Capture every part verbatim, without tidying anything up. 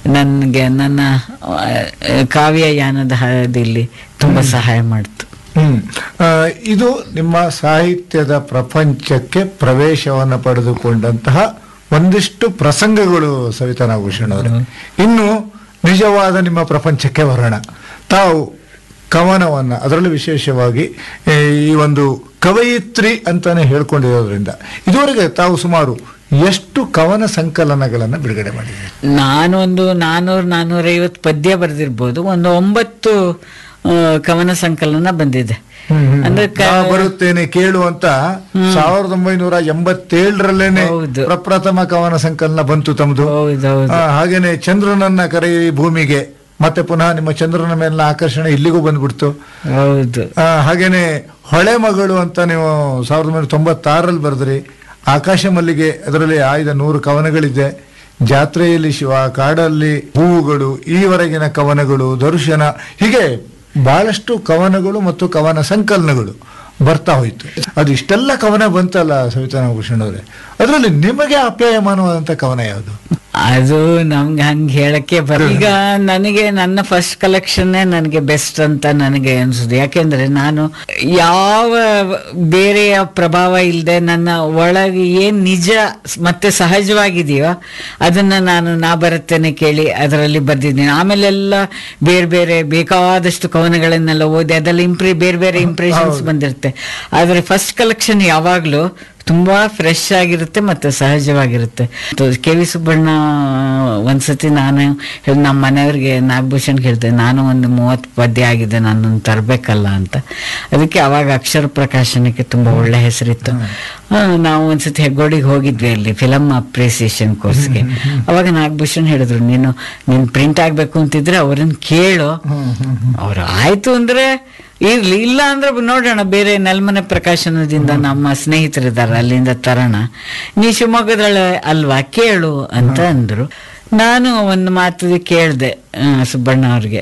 ನನಗೆ ನನ್ನ ಆ, ಕಾವ್ಯ ಯಾನದ ಹಾದಿಯಲ್ಲಿ ತುಂಬಾ ಸಹಾಯ ಮಾಡ್ತು. ಹ್ಮ್ ಆ, ಇದು ನಿಮ್ಮ ಸಾಹಿತ್ಯದ ಪ್ರಪಂಚಕ್ಕೆ ಪ್ರವೇಶವನ್ನು ಪಡೆದುಕೊಂಡಂತಹ ಒಂದಿಷ್ಟು ಪ್ರಸಂಗಗಳು ಸವಿತಾ ನಾಗಭೂಷಣ್ ಅವರೇ. ಇನ್ನು ನಿಜವಾದ ನಿಮ್ಮ ಪ್ರಪಂಚಕ್ಕೆ ಬರೋಣ. ತಾವು ಕವನವನ್ನ, ಅದರಲ್ಲೂ ವಿಶೇಷವಾಗಿ ಏ, ಈ ಒಂದು ಕವಯಿತ್ರಿ ಅಂತಾನೆ ಹೇಳ್ಕೊಂಡಿರೋದ್ರಿಂದ ಇದುವರೆಗೆ ತಾವು ಸುಮಾರು ಎಷ್ಟು ಕವನ ಸಂಕಲನಗಳನ್ನು ಬಿಡುಗಡೆ ಮಾಡಿದ್ದೀರಿ? ನಾನೊಂದು ನಾನೂರು ನಾನೂರೈವತ್ತು ಪದ್ಯ ಬರೆದಿರ್ಬೋದು. ಒಂದು ಒಂಬತ್ತು ಆ, ಕವನ ಸಂಕಲನ ಬಂದಿದೆ. ಅಂದ್ರೆ ಕ- ನಾ ಬರುತ್ತೇನೆ ಕೇಳು ಅಂತ ಸಾವಿರದ ಒಂಬೈನೂರ ಎಂಬತ್ತೇಳರಲ್ಲೇನೆ ಹೌದು. ಪ್ರಪ್ರಥಮ ಕವನ ಸಂಕಲನ ಬಂತು ತಮ್ಮದು. ಹೌದೌದು. ಆ, ಹಾಗೇನೆ ಚಂದ್ರನನ್ನ ಕರೆಯಿ ಭೂಮಿಗೆ, ಮತ್ತೆ ಪುನಃ ನಿಮ್ಮ ಚಂದ್ರನ ಮೇಲಿನ ಆಕರ್ಷಣೆ ಇಲ್ಲಿಗೂ ಬಂದ್ಬಿಡ್ತು. ಹೌದು. ಆ, ಹಾಗೇನೆ ಹೊಳೆ ಮಗಳು ಅಂತ ನೀವು ಸಾವಿರದ ಒಂಬೈನೂರ ತೊಂಬತ್ತಾರರಲ್ಲಿ ಬರೆದ್ರಿ. ಆಕಾಶ ಮಲ್ಲಿಗೆ, ಅದರಲ್ಲಿ ಆಯ್ದ ನೂರು ಕವನಗಳಿದೆ. ಜಾತ್ರೆಯಲ್ಲಿ ಶಿವ, ಕಾಡಲ್ಲಿ ಹೂವುಗಳು, ಈವರೆಗಿನ ಕವನಗಳು, ದರ್ಶನ, ಹೀಗೆ ಬಹಳಷ್ಟು ಕವನಗಳು ಮತ್ತು ಕವನ ಸಂಕಲನಗಳು ಬರ್ತಾ ಹೋಯ್ತು. ಅದು ಇಷ್ಟೆಲ್ಲ ಕವನ ಬಂತಲ್ಲ ಸವಿತಾ ನಾಗಭೂಷಣ್ ಅವರೇ, ಅದರಲ್ಲಿ ನಿಮಗೆ ಅಪ್ಯಾಯಮಾನವಾದಂತ ಕವನ ಯಾವುದು? ಅದು ನಮ್ಗೆ ಹಂಗೆ ಹೇಳಕ್ಕೆ ಬರ. ಈಗ ನನಗೆ ನನ್ನ ಫಸ್ಟ್ ಕಲೆಕ್ಷನ್ನೇ ನನಗೆ ಬೆಸ್ಟ್ ಅಂತ ನನಗೆ ಅನ್ಸುದು. ಯಾಕೆಂದ್ರೆ ನಾನು ಯಾವ ಬೇರೆಯ ಪ್ರಭಾವ ಇಲ್ಲದೆ ನನ್ನ ಒಳಗೆ ಏನ್ ನಿಜ ಮತ್ತೆ ಸಹಜವಾಗಿದೆಯೋ ಅದನ್ನ ನಾನು ನಾ ಬರುತ್ತೇನೆ ಕೇಳಿ ಅದರಲ್ಲಿ ಬರ್ದಿದ್ದೀನಿ. ಆಮೇಲೆಲ್ಲ ಬೇರೆ ಬೇರೆ ಬೇಕಾದಷ್ಟು ಕವನಗಳನ್ನೆಲ್ಲ ಓದಿ ಅದೆಲ್ಲ ಇಂಪ್ರಿ ಬೇರೆ ಬೇರೆ ಇಂಪ್ರೆಷನ್ಸ್ ಬಂದಿರುತ್ತೆ. ಆದ್ರೆ ಫಸ್ಟ್ ಕಲೆಕ್ಷನ್ ಯಾವಾಗ್ಲೂ ತುಂಬಾ ಫ್ರೆಶ್ ಆಗಿರುತ್ತೆ ಮತ್ತೆ ಸಹಜವಾಗಿರುತ್ತೆ. ಕೆ ವಿ ಸುಬ್ಬಣ್ಣ ಒಂದ್ಸತಿ ನಾನು ಹೇಳ್- ನಮ್ಮ ಮನೆಯವ್ರಿಗೆ ನಾಗಭೂಷಣ್ ಹೇಳ್ದೆ, ನಾನು ಒಂದು ಮೂವತ್ತು ಪದ್ಯ ಆಗಿದೆ, ನಾನೊಂದು ತರಬೇಕಲ್ಲ ಅಂತ. ಅದಕ್ಕೆ ಅವಾಗ ಅಕ್ಷರ ಪ್ರಕಾಶನಕ್ಕೆ ತುಂಬಾ ಒಳ್ಳೆ ಹೆಸರಿತ್ತು. ಆ, ನಾವು ಒಂದ್ಸತಿ ಹೆಗ್ಗೋಡಿಗೆ ಹೋಗಿದ್ವಿ, ಅಲ್ಲಿ ಫಿಲಮ್ ಅಪ್ರಿಸಿಯೇಷನ್ ಕೋರ್ಸ್ಗೆ. ಅವಾಗ ನಾಗಭೂಷಣ್ ಹೇಳಿದ್ರು, ನೀನು ನೀನ್ ಪ್ರಿಂಟ್ ಆಗ್ಬೇಕು ಅಂತಿದ್ರೆ ಅವ್ರನ್ನ ಕೇಳು, ಅವ್ರು ಆಯ್ತು ಅಂದ್ರೆ ಇರ್ಲಿ, ಇಲ್ಲ ಅಂದ್ರೆ ನೋಡೋಣ ಬೇರೆ ನೆಲ್ಮನೆ ಪ್ರಕಾಶನದಿಂದ ನಮ್ಮ ಸ್ನೇಹಿತರಿದ್ದಾರೆ ಅಲ್ಲಿಂದ ತರೋಣ, ನೀ ಶಿವಮೊಗ್ಗದಳ ಅಲ್ವಾ ಕೇಳು ಅಂತ ಅಂದ್ರು. ನಾನು ಒಂದು ಮಾತು ಕೇಳಿದೆ ಸುಬ್ಬಣ್ಣ ಅವ್ರಿಗೆ,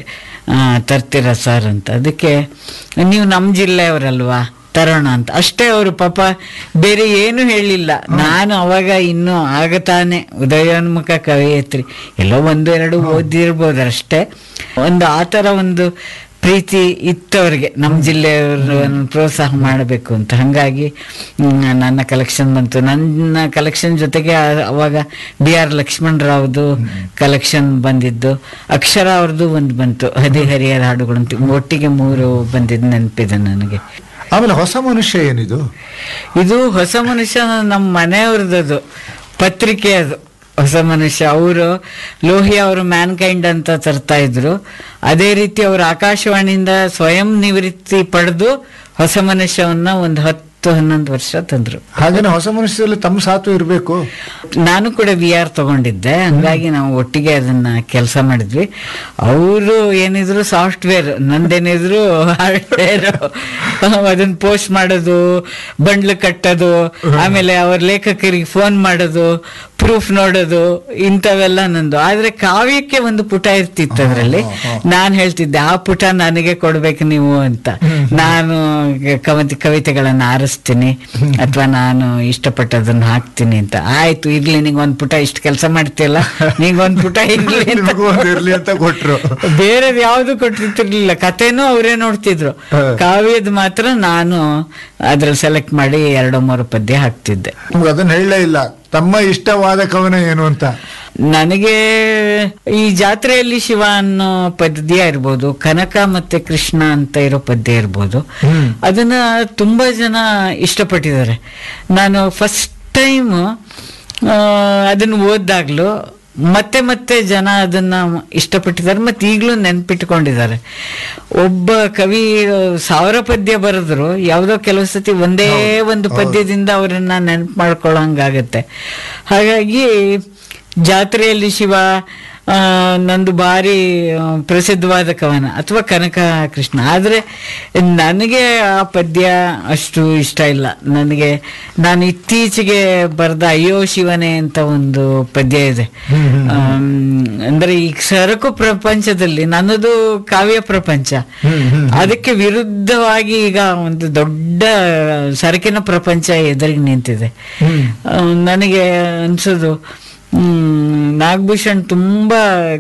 ತರ್ತೀರ ಸರ್ ಅಂತ. ಅದಕ್ಕೆ ನೀವು ನಮ್ಮ ಜಿಲ್ಲೆಯವರಲ್ವಾ ತರೋಣ ಅಂತ ಅಷ್ಟೇ. ಅವರು ಪಾಪ ಬೇರೆ ಏನು ಹೇಳಿಲ್ಲ. ನಾನು ಅವಾಗ ಇನ್ನೂ ಆಗತಾನೆ ಉದಯೋನ್ಮುಖ ಕವಯಿತ್ರಿ, ಎಲ್ಲೋ ಒಂದು ಎರಡು ಓದಿರ್ಬೋದು ಅಷ್ಟೇ. ಒಂದು ಆ ಥರ ಒಂದು ಪ್ರೀತಿ ಇತ್ತವ್ರಿಗೆ ನಮ್ಮ ಜಿಲ್ಲೆಯವ್ರನ್ನ ಪ್ರೋತ್ಸಾಹ ಮಾಡಬೇಕು ಅಂತ. ಹಾಗಾಗಿ ನನ್ನ ಕಲೆಕ್ಷನ್ ಬಂತು. ನನ್ನ ಕಲೆಕ್ಷನ್ ಜೊತೆಗೆ ಅವಾಗ ಬಿ ಆರ್ ಲಕ್ಷ್ಮಣ್ ರಾವ್ದು ಕಲೆಕ್ಷನ್ ಬಂದಿದ್ದು, ಅಕ್ಷರ ಅವ್ರದ್ದು ಒಂದು ಬಂತು, ಹದಿಹರಿಯರ ಹಾಡುಗಳಂತ ಒಟ್ಟಿಗೆ ಮೂರು ಬಂದಿದ್ದು ನೆನಪಿದೆ ನನಗೆ. ಆಮೇಲೆ ಹೊಸ ಮನುಷ್ಯ ಏನಿದು? ಇದು ಹೊಸ ಮನುಷ್ಯ ನಮ್ಮ ಮನೆಯವ್ರದ್ದು ಪತ್ರಿಕೆ. ಅದು ಹೊಸ ಮನುಷ್ಯ. ಅವರು ಲೋಹಿಯಾ ಅವರು ಮ್ಯಾನ್ ಕೈಂಡ್ ಅಂತ ತರ್ತಾ ಇದ್ರು. ಅದೇ ರೀತಿ ಅವರು ಆಕಾಶವಾಣಿಯಿಂದ ಸ್ವಯಂ ನಿವೃತ್ತಿ ಪಡೆದು ಹೊಸ ಮನುಷ್ಯವನ್ನ ಒಂದು ಹತ್ತು ಹನ್ನೊಂದು ವರ್ಷ ತಂದ್ರು. ಹಾಗೇನೆ ಹೊಸ ಮನುಷ್ಯದಲ್ಲಿ ತಮ್ಮ ಸಾತು ಇರಬೇಕು. ನಾನು ಕೂಡ ವಿ ಆರ್ ತಗೊಂಡಿದ್ದೆ, ಹಂಗಾಗಿ ನಾವು ಒಟ್ಟಿಗೆ ಅದನ್ನ ಕೆಲಸ ಮಾಡಿದ್ವಿ. ಅವರು ಏನಿದ್ರು ಸಾಫ್ಟ್ವೇರ್, ನಂದೇನಿದ್ರು ಹಾರ್ಡ್ವೇರ್. ಅದನ್ನ ಪೋಸ್ಟ್ ಮಾಡೋದು, ಬಂಡ್ಲು ಕಟ್ಟೋದು, ಆಮೇಲೆ ಅವ್ರ ಲೇಖಕರಿಗೆ ಫೋನ್ ಮಾಡೋದು, ಪ್ರೂಫ್ ನೋಡೋದು, ಇಂಥವೆಲ್ಲ ನಂದು. ಆದ್ರೆ ಕಾವ್ಯಕ್ಕೆ ಒಂದು ಪುಟ ಇರ್ತಿತ್ತು ಅದರಲ್ಲಿ. ನಾನು ಹೇಳ್ತಿದ್ದೆ, ಆ ಪುಟ ನನಗೆ ಕೊಡ್ಬೇಕು ನೀವು ಅಂತ. ನಾನು ಕವಿತೆ ಕವಿತೆಗಳನ್ನ ಆರಿಸ್ತೀನಿ ಅಥವಾ ನಾನು ಇಷ್ಟಪಟ್ಟದನ್ನ ಹಾಕ್ತೀನಿ ಅಂತ. ಆಯ್ತು ಇರ್ಲಿ, ನಿಂಗೊಂದ್ ಪುಟ ಇಷ್ಟು ಕೆಲಸ ಮಾಡ್ತೀಯಲ್ಲ, ನಿಂಗೊಂದ್ ಪುಟ ಇರ್ಲಿ ಅಂತ ಕೊಟ್ರು. ಬೇರೆದ್ ಯಾವ್ದು ಕೊಟ್ಟಿರ್ತಿರ್ಲಿಲ್ಲ. ಕಥೆನೂ ಅವರೇ ನೋಡ್ತಿದ್ರು. ಕಾವ್ಯದ ಮಾತ್ರ ನಾನು ಅದ್ರಲ್ಲಿ ಸೆಲೆಕ್ಟ್ ಮಾಡಿ ಎರಡು ಮೂರು ಪದ್ಯ ಹಾಕ್ತಿದ್ದೆ. ಅದನ್ನ ಹೇಳಲೇ ಇಲ್ಲ, ತಮ್ಮ ಇಷ್ಟವಾದ ಕವನ ಏನು ಅಂತ. ನನಗೆ ಈ ಜಾತ್ರೆಯಲ್ಲಿ ಶಿವ ಅನ್ನೋ ಪದ್ಯ ಇರ್ಬೋದು, ಕನಕ ಮತ್ತೆ ಕೃಷ್ಣ ಅಂತ ಇರೋ ಪದ್ಯ ಇರ್ಬೋದು, ಅದನ್ನ ತುಂಬಾ ಜನ ಇಷ್ಟಪಟ್ಟಿದ್ದಾರೆ. ನಾನು ಫಸ್ಟ್ ಟೈಮ್ ಅದನ್ನ ಓದ್ದಾಗ್ಲೂ ಮತ್ತೆ ಮತ್ತೆ ಜನ ಅದನ್ನ ಇಷ್ಟಪಟ್ಟಿದ್ದಾರೆ, ಮತ್ತೆ ಈಗಲೂ ನೆನ್ಪಿಟ್ಕೊಂಡಿದ್ದಾರೆ. ಒಬ್ಬ ಕವಿ ಸಾವಿರ ಪದ್ಯ ಬರೆದ್ರು ಯಾವುದೋ ಕೆಲವು ಸತಿ ಒಂದೇ ಒಂದು ಪದ್ಯದಿಂದ ಅವರನ್ನ ನೆನ್ಪು ಮಾಡ್ಕೊಳ್ಳೋಂಗಾಗತ್ತೆ. ಹಾಗಾಗಿ ಜಾತ್ರೆಯಲ್ಲಿ ಶಿವ ಆ ನಂದು ಭಾರಿ ಪ್ರಸಿದ್ಧವಾದ ಕವನ, ಅಥವಾ ಕನಕ ಕೃಷ್ಣ. ಆದ್ರೆ ನನಗೆ ಆ ಪದ್ಯ ಅಷ್ಟು ಇಷ್ಟ ಇಲ್ಲ. ನನಗೆ ನಾನು ಇತ್ತೀಚೆಗೆ ಬರೆದ ಅಯ್ಯೋ ಶಿವನೇ ಅಂತ ಒಂದು ಪದ್ಯ ಇದೆ. ಅಂದ್ರೆ ಈ ಸರಕು ಪ್ರಪಂಚದಲ್ಲಿ ನನ್ನದು ಕಾವ್ಯ ಪ್ರಪಂಚ, ಅದಕ್ಕೆ ವಿರುದ್ಧವಾಗಿ ಈಗ ಒಂದು ದೊಡ್ಡ ಸರಕಿನ ಪ್ರಪಂಚ ಎದುರಿಗೆ ನಿಂತಿದೆ. ನನಗೆ ಅನ್ಸೋದು ಹ್ಮ್ ನಾಗಭೂಷಣ್ ತುಂಬಾ